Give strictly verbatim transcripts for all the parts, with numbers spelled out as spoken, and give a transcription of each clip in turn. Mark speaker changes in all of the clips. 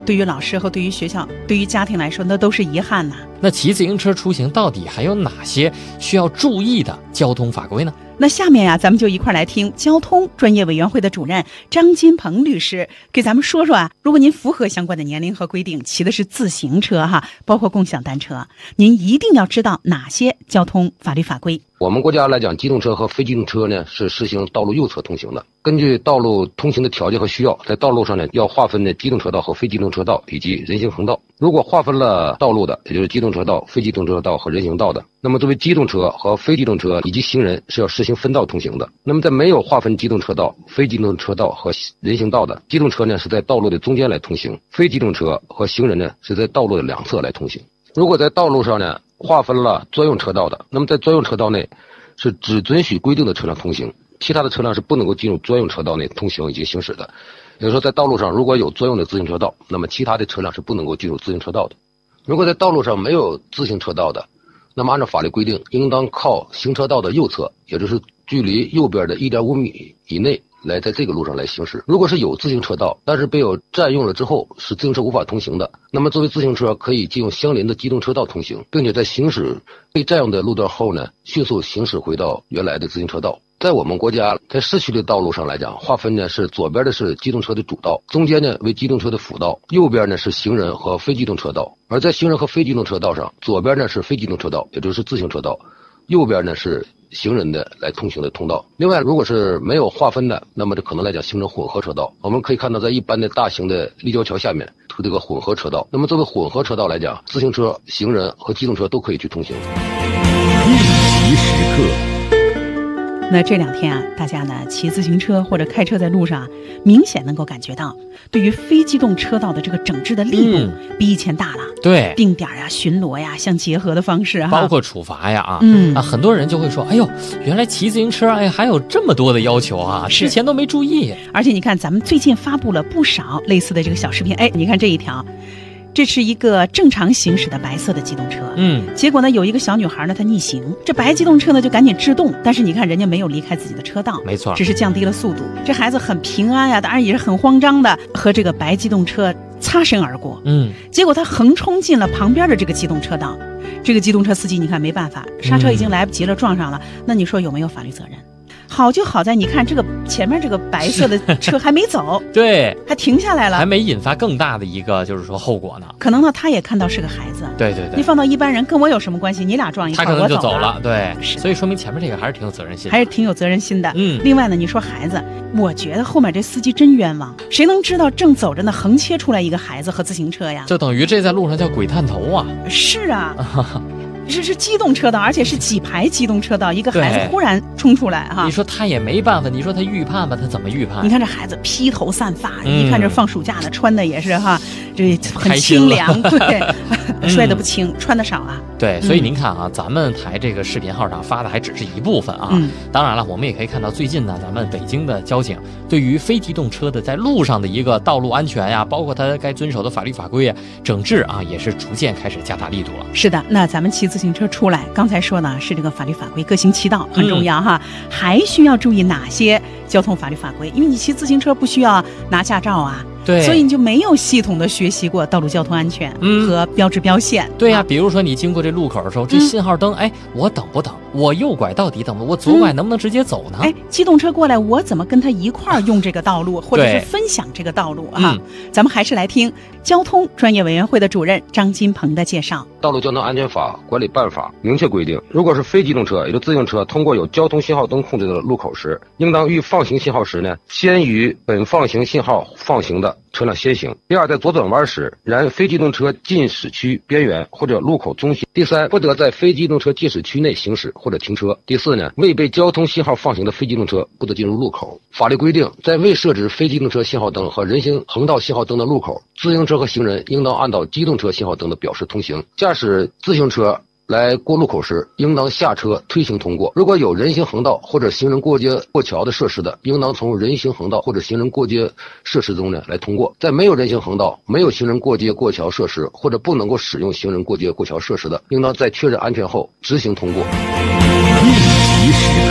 Speaker 1: 对于老师和对于学校、对于家庭来说，那都是遗憾呐。
Speaker 2: 那骑自行车出行到底还有哪些需要注意的交通法规呢？
Speaker 1: 那下面呀、啊，咱们就一块来听交通专业委员会的主任张金鹏律师给咱们说说啊，如果您符合相关的年龄和规定，骑的是自行车哈，包括共享单车，您一定要知道哪些交通法律法规。
Speaker 3: 我们国家来讲，机动车和非机动车呢是实行道路右侧通行的。根据道路通行的条件和需要，在道路上呢要划分呢机动车道和非机动车道以及人行横道。如果划分了道路的，也就是机动车道、非机动车道和人行道的，那么作为机动车和非机动车以及行人是要实行分道通行的。那么在没有划分机动车道、非机动车道和人行道的，机动车呢是在道路的中间来通行，非机动车和行人呢是在道路的两侧来通行。如果在道路上呢划分了专用车道的，那么在专用车道内是只准许规定的车辆通行，其他的车辆是不能够进入专用车道内通行以及行驶的。也就是说，在道路上如果有专用的自行车道，那么其他的车辆是不能够进入自行车道的。如果在道路上没有自行车道的，那么按照法律规定，应当靠行车道的右侧，也就是距离右边的 一点五米以内来在这个路上来行驶。如果是有自行车道，但是被有占用了之后使自行车无法通行的，那么作为自行车可以进入相邻的机动车道通行，并且在行驶被占用的路段后呢，迅速行驶回到原来的自行车道。在我们国家，在市区的道路上来讲，划分呢是左边的是机动车的主道，中间呢为机动车的辅道，右边呢是行人和非机动车道。而在行人和非机动车道上，左边呢是非机动车道，也就是自行车道，右边呢是行人的来通行的通道。另外，如果是没有划分的，那么这可能来讲形成混合车道。我们可以看到，在一般的大型的立交桥下面有这个混合车道。那么作为混合车道来讲，自行车、行人和机动车都可以去通行。
Speaker 4: 一骑时刻。
Speaker 1: 那这两天啊，大家呢骑自行车或者开车在路上，明显能够感觉到，对于非机动车道的这个整治的力度比以前大了。
Speaker 2: 嗯、对，
Speaker 1: 定点呀、巡逻呀，相结合的方式哈，
Speaker 2: 包括处罚呀啊，
Speaker 1: 嗯
Speaker 2: 啊，很多人就会说，哎呦，原来骑自行车哎还有这么多的要求啊，之前都没注意。
Speaker 1: 而且你看，咱们最近发布了不少类似的这个小视频，哎，你看这一条。这是一个正常行驶的白色的机动车，
Speaker 2: 嗯，
Speaker 1: 结果呢，有一个小女孩呢，她逆行，这白机动车呢就赶紧制动，但是你看人家没有离开自己的车道，
Speaker 2: 没错，
Speaker 1: 只是降低了速度。这孩子很平安呀，当然也是很慌张的，和这个白机动车擦身而过，
Speaker 2: 嗯，
Speaker 1: 结果他横冲进了旁边的这个机动车道，这个机动车司机你看没办法，刹车已经来不及了，撞上了，那你说有没有法律责任？好就好在你看这个前面这个白色的车还没走，
Speaker 2: 对，
Speaker 1: 还停下来了，
Speaker 2: 还没引发更大的一个就是说后果呢。
Speaker 1: 可能呢他也看到是个孩子，
Speaker 2: 对对对，
Speaker 1: 你放到一般人跟我有什么关系？你俩撞一块，
Speaker 2: 他可能就走
Speaker 1: 了，
Speaker 2: 对，所以说明前面这个还是挺有责任心的，
Speaker 1: 还是挺有责任心的。
Speaker 2: 嗯，
Speaker 1: 另外呢，你说孩子，我觉得后面这司机真冤枉，谁能知道正走着呢，横切出来一个孩子和自行车呀？
Speaker 2: 就等于这在路上叫鬼探头啊！
Speaker 1: 是啊。这是机动车道，而且是几排机动车道，一个孩子忽然冲出来哈，
Speaker 2: 你说他也没办法，你说他预判吧，他怎么预判？
Speaker 1: 你看这孩子披头散发，
Speaker 2: 嗯、
Speaker 1: 一看这放暑假的，穿的也是哈，这很清凉，对，摔得不轻，嗯、穿的少啊。
Speaker 2: 对，所以您看啊，嗯、咱们台这个视频号上发的还只是一部分啊。
Speaker 1: 嗯、
Speaker 2: 当然了，我们也可以看到最近呢，咱们北京的交警对于非机动车的在路上的一个道路安全呀，包括他该遵守的法律法规啊，整治啊，也是逐渐开始加大力度了。
Speaker 1: 是的，那咱们骑自行车出来，刚才说呢是这个法律法规各行其道很重要哈，嗯、还需要注意哪些交通法律法规？因为你骑自行车不需要拿驾照啊。
Speaker 2: 对，
Speaker 1: 所以你就没有系统的学习过道路交通安全和标志标线。
Speaker 2: 嗯、对呀、啊，比如说你经过这路口的时候，这信号灯，嗯、哎，我等不等？我右拐到底等不？我左拐能不能直接走呢？
Speaker 1: 哎，机动车过来，我怎么跟他一块儿用这个道路，或者是分享这个道路啊？
Speaker 2: 嗯、
Speaker 1: 咱们还是来听交通专业委员会的主任张金鹏的介绍。
Speaker 3: 道路交通安全法管理办法明确规定，如果是非机动车，也就自行车，通过有交通信号灯控制的路口时，应当于放行信号时呢，先于本放行信号放行的车辆先行。第二，在左转弯时，然非机动车进市区边缘或者路口中心。第三，不得在非机动车进市区内行驶或者停车。第四呢，未被交通信号放行的非机动车不得进入路口。法律规定，在未设置非机动车信号灯和人行横道信号灯的路口，自行车和行人应当按照机动车信号灯的标识通行。驾驶自行车来过路口时，应当下车推行通过。如果有人行横道或者行人过街过桥的设施的，应当从人行横道或者行人过街设施中呢来通过。在没有人行横道、没有行人过街过桥设施或者不能够使用行人过街过桥设施的，应当在确认安全后执行通过。
Speaker 4: 一骑时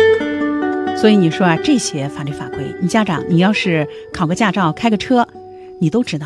Speaker 4: 刻。
Speaker 1: 所以你说啊，这些法律法规，你家长你要是考个驾照开个车， 你都知道。